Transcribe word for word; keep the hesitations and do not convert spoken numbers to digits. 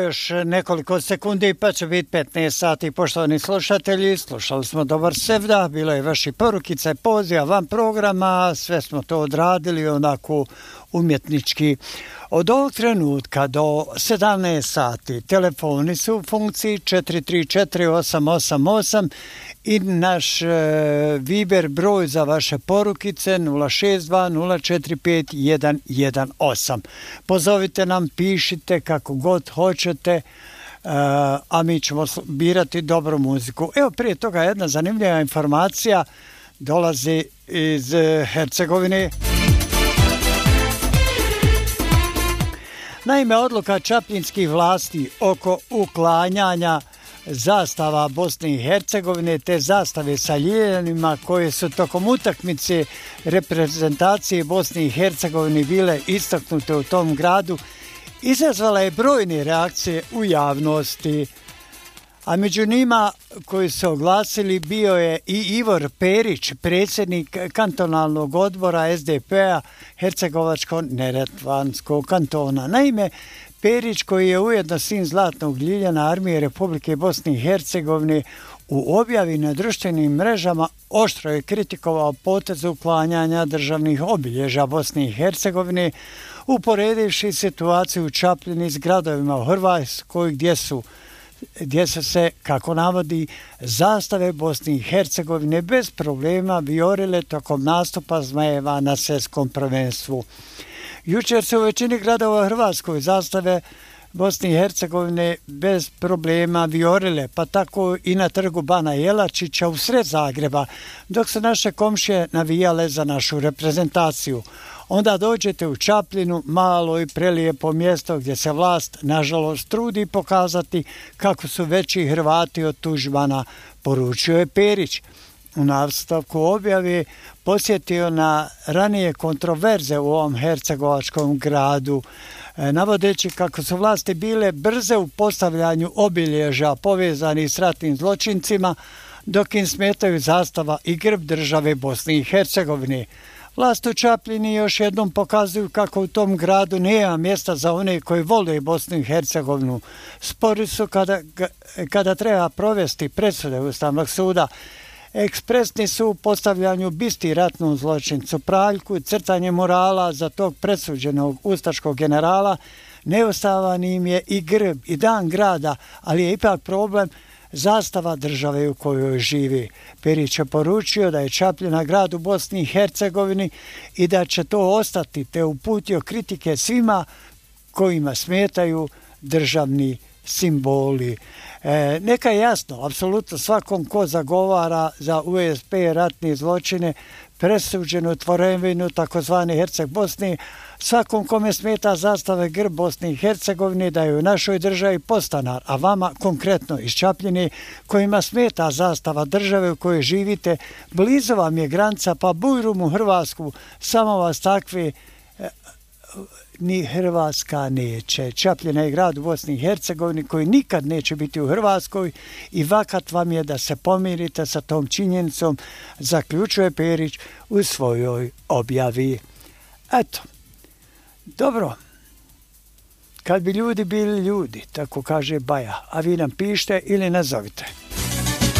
još nekoliko sekundi pa će biti petnaest sati. Poštovani slušatelji, slušali smo Dobar Sevda, bilo je vaši porukice, poziva van programa, sve smo to odradili onako umjetnički. Od ovog trenutka do sedamnaest sati telefoni su u funkciji četiri tri četiri osam osam osam i naš e, Viber broj za vaše porukice nula šest dva nula četiri pet jedan jedan osam. Pozovite nam, pišite kako god hoćete, e, a mi ćemo birati dobru muziku. Evo, prije toga jedna zanimljiva informacija dolazi iz Hercegovine. Naime, odluka čapljinskih vlasti oko uklanjanja zastava Bosne i Hercegovine te zastave sa ljiljanima koje su tokom utakmice reprezentacije Bosne i Hercegovine bile istaknute u tom gradu izazvala je brojne reakcije u javnosti. A među njima koji su oglasili bio je i Ivor Perić, predsjednik kantonalnog odbora es de pe-a Hercegovačko-neretvanskog kantona. Naime, Perić, koji je ujedno sin Zlatnog ljiljana Armije Republike Bosne i Hercegovine, u objavi na društvenim mrežama oštro je kritikovao potez uklanjanja državnih obilježja Bosne i Hercegovine, uporedivši situaciju u Čapljini s gradovima u Hrvatskoj gdje su gdje su se, kako navodi, zastave Bosne i Hercegovine bez problema vijorile tokom nastupa Zmajeva na svjetskom prvenstvu. Jučer su u većini gradova u Hrvatskoj zastave Bosne i Hercegovine bez problema vijorile, pa tako i na trgu Bana Jelačića u sred Zagreba, dok su naše komšije navijale za našu reprezentaciju. Onda dođete u Čapljinu, malo i prelijepo mjesto gdje se vlast, nažalost, trudi pokazati kako su veći Hrvati od Tuđmana, poručio je Perić. U nastavku objave posjetio na ranije kontroverze u ovom hercegovačkom gradu, navodeći kako su vlasti bile brze u postavljanju obilježja povezanih s ratnim zločincima, dok im smetaju zastava i grb države Bosne i Hercegovine. Vlast u Čapljini još jednom pokazuju kako u tom gradu nema mjesta za one koji vole Bosnu i Hercegovinu. Spori su kada, kada treba provesti presude Ustavnog suda. Ekspresni su u postavljanju bisti ratnom zločincu Praljku i crtanje morala za tog presuđenog ustaškog generala. Neustavan im je i grb i dan grada, ali je ipak problem zastava države u kojoj živi. Perić je poručio da je Čapljina grad u Bosni i Hercegovini i da će to ostati, te uputio kritike svima kojima smetaju državni simboli. E, neka je jasno, apsolutno svakom ko zagovara za u es pe ratne zločine, presuđenu tvorevinu takozvane Herceg Bosne, svakom kome smeta zastave grb Bosne i Hercegovine da je u našoj državi podstanar, a vama konkretno iz Čapljine kojima smeta zastava države u kojoj živite, blizu vam je granica, pa bujrum u Hrvatsku, samo vas takve ni Hrvatska neće. Čapljina je grad u Bosni i Hercegovini koji nikad neće biti u Hrvatskoj i vakat vam je da se pomirite sa tom činjenicom, zaključuje Perić u svojoj objavi. Eto, dobro, kad bi ljudi bili ljudi, tako kaže Baja, a vi nam pišite ili nazovite.